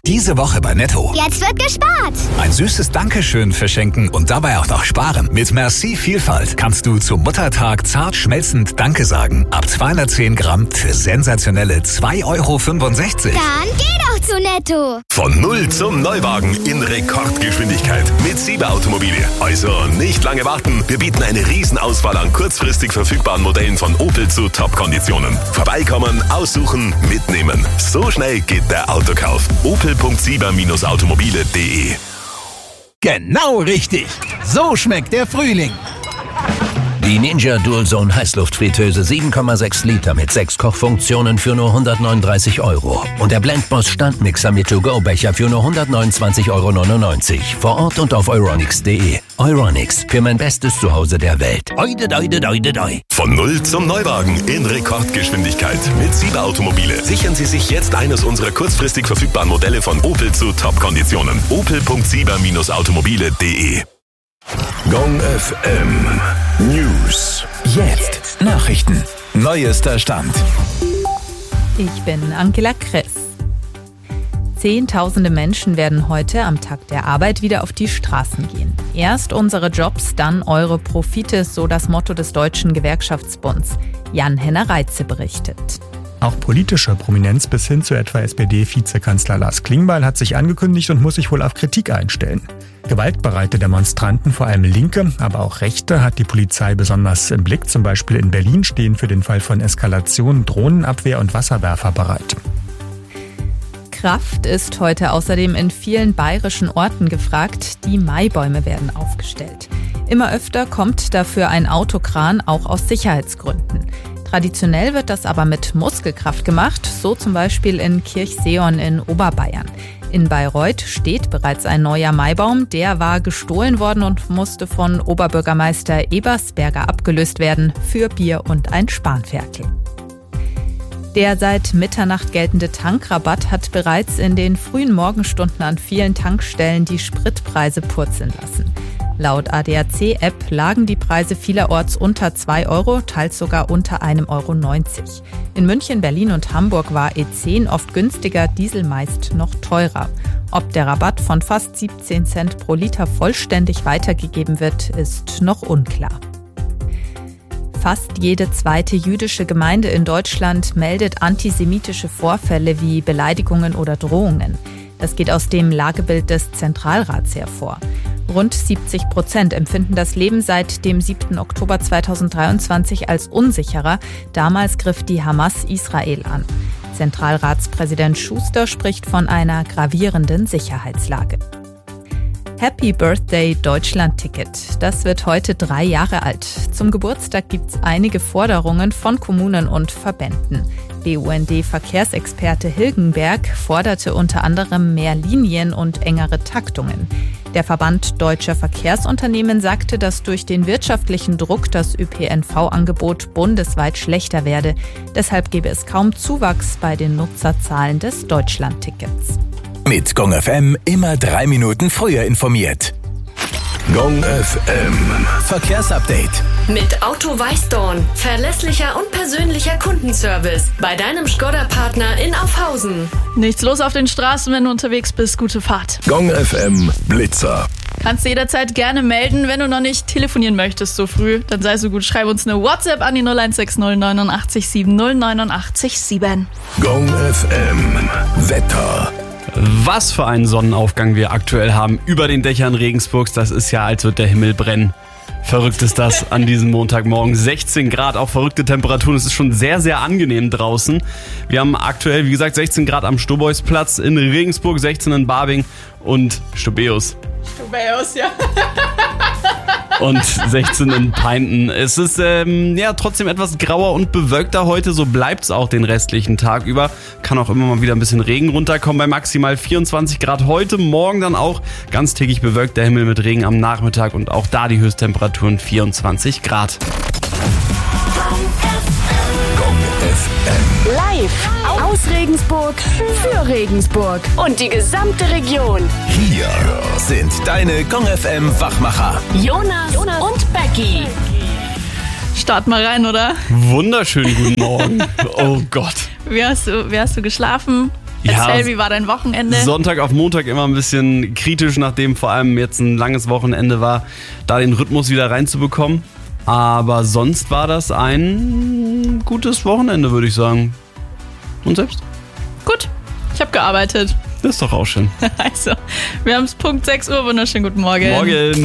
Diese Woche bei Netto. Jetzt wird gespart. Ein süßes Dankeschön verschenken und dabei auch noch sparen. Mit Merci Vielfalt kannst du zum Muttertag zart schmelzend Danke sagen. Ab 210 Gramm für sensationelle 2,65 €. Dann geh doch zu Netto. Von 0 zum Neuwagen in Rekordgeschwindigkeit mit Sieber Automobile. Also nicht lange warten. Wir bieten eine Riesenauswahl an kurzfristig verfügbaren Modellen von Opel zu Top-Konditionen. Vorbeikommen, aussuchen, mitnehmen. So schnell geht der Autokauf. Opel.sieber-automobile.de. Genau richtig. So schmeckt der Frühling. Die Ninja Dual Zone Heißluftfritteuse 7,6 Liter mit 6 Kochfunktionen für nur 139 €. Und der Blendboss Standmixer mit To-Go-Becher für nur 129,99 € vor Ort und auf euronics.de. Euronics, für mein bestes Zuhause der Welt. Oide, doide, doide, doi. Von 0 zum Neuwagen in Rekordgeschwindigkeit mit Sieber Automobile. Sichern Sie sich jetzt eines unserer kurzfristig verfügbaren Modelle von Opel zu Top-Konditionen. Opel.sieber-automobile.de. Gong FM News. Jetzt Nachrichten. Neuester Stand. Ich bin Angela Kress. Zehntausende Menschen werden heute am Tag der Arbeit wieder auf die Straßen gehen. Erst unsere Jobs, dann eure Profite, so das Motto des Deutschen Gewerkschaftsbunds. Jan-Henner Reitze berichtet. Auch politische Prominenz bis hin zu etwa SPD-Vizekanzler Lars Klingbeil hat sich angekündigt und muss sich wohl auf Kritik einstellen. Gewaltbereite Demonstranten, vor allem Linke, aber auch Rechte, hat die Polizei besonders im Blick. Zum Beispiel in Berlin stehen für den Fall von Eskalation Drohnenabwehr und Wasserwerfer bereit. Kraft ist heute außerdem in vielen bayerischen Orten gefragt. Die Maibäume werden aufgestellt. Immer öfter kommt dafür ein Autokran, auch aus Sicherheitsgründen. Traditionell wird das aber mit Muskelkraft gemacht, so zum Beispiel in Kirchseeon in Oberbayern. In Bayreuth steht bereits ein neuer Maibaum, der war gestohlen worden und musste von Oberbürgermeister Ebersberger abgelöst werden für Bier und ein Spanferkel. Der seit Mitternacht geltende Tankrabatt hat bereits in den frühen Morgenstunden an vielen Tankstellen die Spritpreise purzeln lassen. Laut ADAC-App lagen die Preise vielerorts unter 2 €, teils sogar unter 1,90 €. In München, Berlin und Hamburg war E10 oft günstiger, Diesel meist noch teurer. Ob der Rabatt von fast 17 Cent pro Liter vollständig weitergegeben wird, ist noch unklar. Fast jede zweite jüdische Gemeinde in Deutschland meldet antisemitische Vorfälle wie Beleidigungen oder Drohungen. Das geht aus dem Lagebild des Zentralrats hervor. Rund 70% empfinden das Leben seit dem 7. Oktober 2023 als unsicherer. Damals griff die Hamas Israel an. Zentralratspräsident Schuster spricht von einer gravierenden Sicherheitslage. Happy Birthday Deutschland-Ticket. Das wird heute 3 Jahre alt. Zum Geburtstag gibt es einige Forderungen von Kommunen und Verbänden. BUND-Verkehrsexperte Hilgenberg forderte unter anderem mehr Linien und engere Taktungen. Der Verband Deutscher Verkehrsunternehmen sagte, dass durch den wirtschaftlichen Druck das ÖPNV-Angebot bundesweit schlechter werde. Deshalb gebe es kaum Zuwachs bei den Nutzerzahlen des Deutschland-Tickets. Mit Gong FM immer 3 Minuten früher informiert. Gong FM Verkehrsupdate. Mit Auto Weißdorn. Verlässlicher und persönlicher Kundenservice. Bei deinem Škoda-Partner in Aufhausen. Nichts los auf den Straßen, wenn du unterwegs bist. Gute Fahrt. Gong FM Blitzer. Kannst du jederzeit gerne melden, wenn du noch nicht telefonieren möchtest so früh. Dann sei so gut, schreib uns eine WhatsApp an die 0160 89 70 89 7. Gong FM Wetter. Was für einen Sonnenaufgang wir aktuell haben über den Dächern Regensburgs. Das ist ja, als wird der Himmel brennen. Verrückt ist das an diesem Montagmorgen. 16 Grad, auch verrückte Temperaturen. Es ist schon sehr, sehr angenehm draußen. Wir haben aktuell, wie gesagt, 16 Grad am Stobäusplatz in Regensburg, 16 in Barbing und Stobäus. Stobäus, ja. Und 16 in Peinten. Es ist trotzdem etwas grauer und bewölkter heute, so bleibt es auch den restlichen Tag über. Kann auch immer mal wieder ein bisschen Regen runterkommen bei maximal 24 Grad. Heute Morgen dann auch ganztägig bewölkt, der Himmel mit Regen am Nachmittag und auch da die Höchsttemperaturen 24 Grad. Gong FM. Live aus Regensburg für Regensburg und die gesamte Region. Hier sind deine Gong FM Wachmacher. Jonas und Becky. Start mal rein, oder? Wunderschönen guten Morgen. Oh Gott. Wie hast du geschlafen? Erzähl, wie war dein Wochenende? Sonntag auf Montag immer ein bisschen kritisch, nachdem vor allem jetzt ein langes Wochenende war, da den Rhythmus wieder reinzubekommen. Aber sonst war das ein gutes Wochenende, würde ich sagen. Und selbst? Gut, ich habe gearbeitet. Das ist doch auch schön. Also, wir haben es Punkt 6 Uhr. Wunderschönen guten Morgen. Morgen.